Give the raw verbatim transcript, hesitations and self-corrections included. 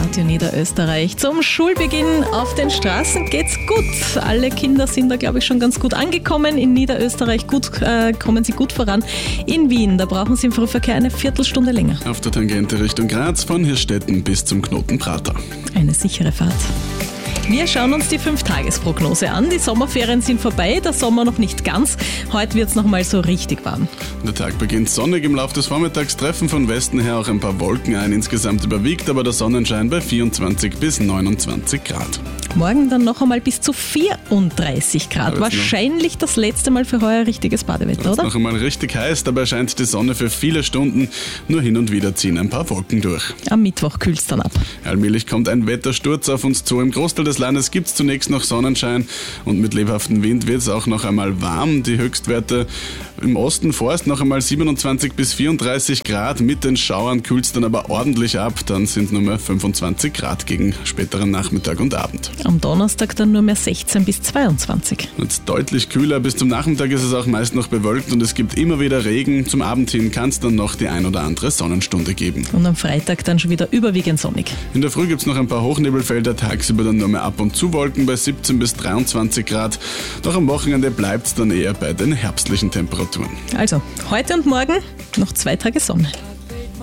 Radio Niederösterreich. Zum Schulbeginn auf den Straßen geht's gut. Alle Kinder sind da, glaube ich, schon ganz gut angekommen. In Niederösterreich gut, äh, kommen sie gut voran. In Wien, da brauchen sie im Frühverkehr eine Viertelstunde länger. Auf der Tangente Richtung Graz von Hirstetten bis zum Knoten Prater. Eine sichere Fahrt. Wir schauen uns die fünf-Tages-Prognose an. Die Sommerferien sind vorbei, der Sommer noch nicht ganz. Heute wird es nochmal so richtig warm. Der Tag beginnt sonnig, im Laufe des Vormittags treffen von Westen her auch ein paar Wolken ein. Insgesamt überwiegt aber der Sonnenschein bei vierundzwanzig bis neunundzwanzig Grad. Morgen dann noch einmal bis zu vierunddreißig Grad. Ja, Wahrscheinlich das letzte Mal für heuer richtiges Badewetter, oder? Noch einmal richtig heiß, dabei scheint die Sonne für viele Stunden. Nur hin und wieder ziehen ein paar Wolken durch. Am Mittwoch kühlt es dann ab. Allmählich kommt ein Wettersturz auf uns zu. Im Großteil des Landes gibt es zunächst noch Sonnenschein und mit lebhaftem Wind wird es auch noch einmal warm. Die Höchstwerte im Osten vorerst noch einmal siebenundzwanzig bis vierunddreißig Grad. Mit den Schauern kühlt es dann aber ordentlich ab. Dann sind nur mehr fünfundzwanzig Grad gegen späteren Nachmittag und Abend. Am Donnerstag dann nur mehr sechzehn bis zweiundzwanzig. Jetzt deutlich kühler. Bis zum Nachmittag ist es auch meist noch bewölkt und es gibt immer wieder Regen. Zum Abend hin kann es dann noch die ein oder andere Sonnenstunde geben. Und am Freitag dann schon wieder überwiegend sonnig. In der Früh gibt es noch ein paar Hochnebelfelder, tagsüber dann nur mehr ab und zu Wolken bei siebzehn bis dreiundzwanzig Grad. Doch am Wochenende bleibt es dann eher bei den herbstlichen Temperaturen. Also, heute und morgen noch zwei Tage Sonne.